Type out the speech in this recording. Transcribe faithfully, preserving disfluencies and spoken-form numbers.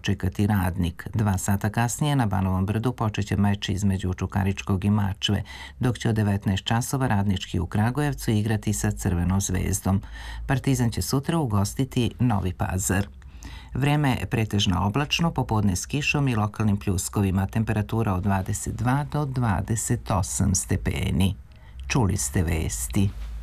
dočekati Radnik. Dva sata kasnije na Banovom Brdu počeće meč između Čukaričkog i Mačve, dok će od devetnaest časova Radnički u Kragujevcu igrati sa Crvenom zvezdom. Partizan će sutra ugostiti Novi Pazar. Vreme je pretežno oblačno, popodne s kišom i lokalnim pljuskovima, temperatura od dvadeset dva do dvadeset osam stepeni. Čuli ste vesti.